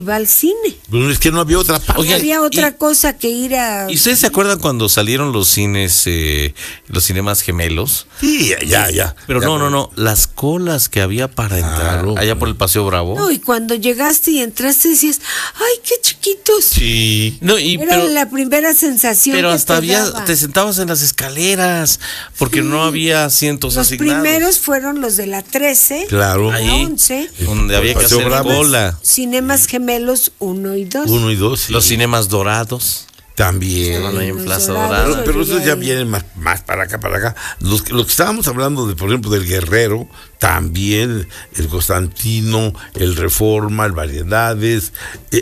iba al cine. Bueno, es que no había otra parte. Oigan, había otra cosa que ir a... ¿Y ustedes se acuerdan cuando salieron los cines, los cinemas gemelos? Sí, ya. Pero ya, no, las colas que había para entrar allá por el Paseo Bravo. No, y cuando llegaste y entraste decías, ¡ay, qué chiquitos! Sí. No, Era la primera sensación. Pero que hasta daba. te sentabas en las escaleras, porque no había asientos asignados. Los primeros fueron los de la 13, claro, la ahí, 11, donde había que hacer cola. Cinemas gemelos 1 y 2. 1 y 2, sí. Los cinemas dorados. También. Ahí en Plaza Dorados. Dorada. Pero esos ya vienen más para acá. Los que estábamos hablando, por ejemplo, del Guerrero, también el Constantino, el Reforma, el Variedades,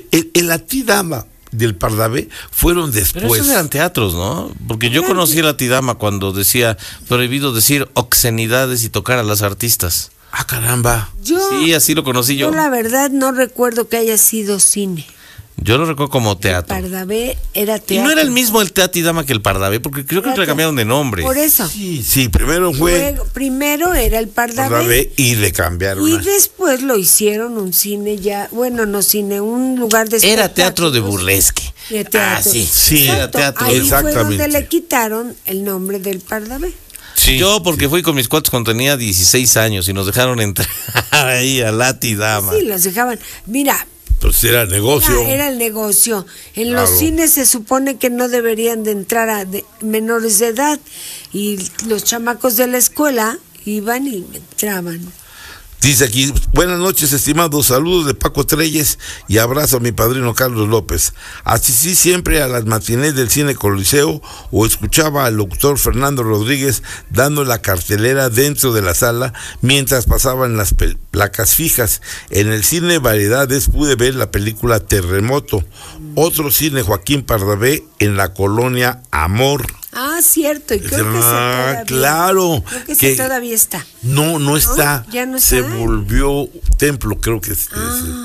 el Atidama del Pardavé fueron después. Pero esos eran teatros, ¿no? Porque yo conocí el Atidama cuando decía prohibido decir obscenidades y tocar a las artistas. Ah, caramba. Sí, así lo conocí yo. Yo la verdad no recuerdo que haya sido cine. Yo lo recuerdo como teatro. El Pardavé era teatro. Y no era el mismo el Atidama que el Pardavé, porque creo que le cambiaron de nombre. Por eso. Sí, primero fue Primero era el Pardavé y le cambiaron. Y después lo hicieron un cine ya, bueno, no cine, un lugar de espectáculos. Era teatro de burlesque. De teatro. Sí, era teatro. Ahí Exactamente. fue donde le quitaron el nombre del Pardavé. Sí. Yo porque fui con mis cuates cuando tenía 16 años y nos dejaron entrar ahí al Atidama. Sí, los dejaban. Mira. Pues era el negocio. Era el negocio. En los cines se supone que no deberían de entrar a menores de edad y los chamacos de la escuela iban y entraban. Dice aquí, buenas noches, estimados, saludos de Paco Treyes y abrazo a mi padrino Carlos López. Asistí siempre a las matinés del Cine Coliseo o escuchaba al doctor Fernando Rodríguez dando la cartelera dentro de la sala mientras pasaban las placas fijas. En el Cine Variedades pude ver la película Terremoto. Otro cine Joaquín Pardavé en la colonia Amor. Ah, cierto, y creo que todavía. Claro. Creo que ese todavía está. No está. Ya no está. Se volvió templo, creo que es.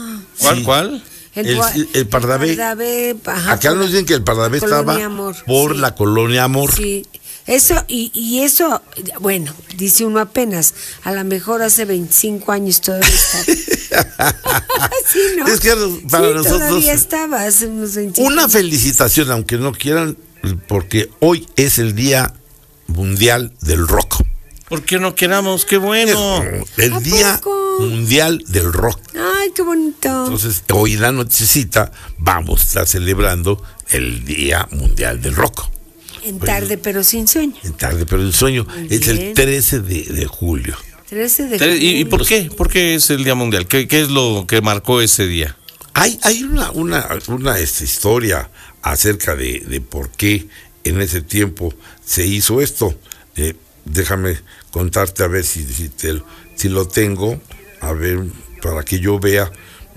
¿Cuál? El Pardavé. Acá nos dicen que el Pardavé estaba por la colonia Amor. Sí. Eso, y eso, bueno, dice uno apenas, a lo mejor hace 25 años todavía está. Sí, ¿no? Es que para nosotros todavía estaba hace unos 25 una felicitación, aunque no quieran, porque hoy es el Día Mundial del Rock. ¿Por qué no queramos? ¡Qué bueno! El Día Mundial del Rock. ¡Ay, qué bonito! Entonces, hoy en la nochecita vamos a estar celebrando el Día Mundial del Rock. En tarde pero sin sueño. En tarde pero sin sueño. Es el 13 de julio. 13 de julio. ¿Y por qué? ¿Por qué es el Día Mundial? ¿Qué es lo que marcó ese día? Hay una historia acerca de por qué en ese tiempo se hizo esto. Déjame contarte a ver si lo tengo, a ver, para que yo vea.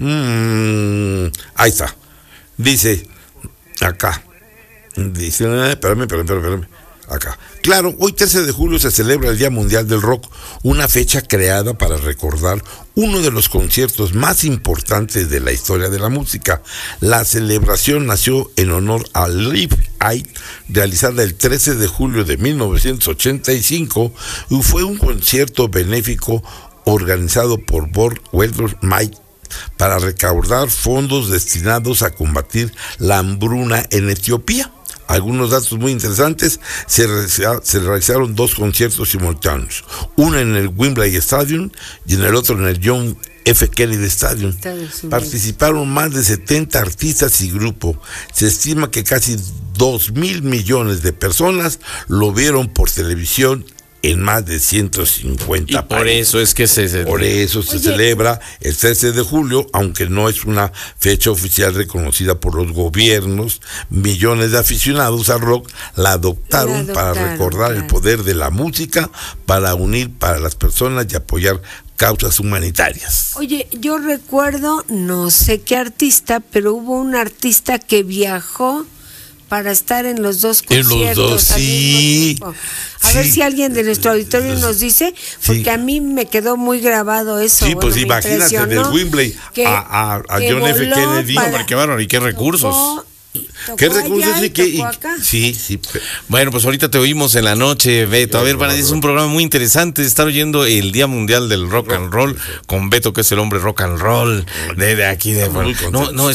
Ahí está. Dice acá. Dice, espérame. Acá. Claro, hoy 13 de julio se celebra el Día Mundial del Rock, una fecha creada para recordar uno de los conciertos más importantes de la historia de la música. La celebración nació en honor al Live Aid, realizada el 13 de julio de 1985, y fue un concierto benéfico organizado por Bord Welder Mike para recaudar fondos destinados a combatir la hambruna en Etiopía. Algunos datos muy interesantes: se realizaron 2 conciertos simultáneos, uno en el Wembley Stadium y en el otro en el John F. Kennedy Stadium. Participaron más de 70 artistas y grupos. Se estima que casi 2,000 millones de personas lo vieron por televisión en más de 150 países. Por eso es que se celebra el 13 de julio, aunque no es una fecha oficial reconocida por los gobiernos. Millones de aficionados al rock la adoptaron para recordar el poder de la música, para unir para las personas y apoyar causas humanitarias. Oye, yo recuerdo, no sé qué artista, pero hubo un artista que viajó para estar en los 2 conciertos. En los 2, sí. A ver si alguien de nuestro auditorio nos dice, porque a mí me quedó muy grabado eso. Sí, pues imagínate, del Wembley a John F. Kennedy. Hombre, qué bárbaro, y qué recursos. ¿Qué recursos? Sí. Bueno, pues ahorita te oímos en la noche, Beto. A ver, para ti es un programa muy interesante estar oyendo el Día Mundial del Rock and Roll con Beto, que es el hombre rock and roll de aquí. No,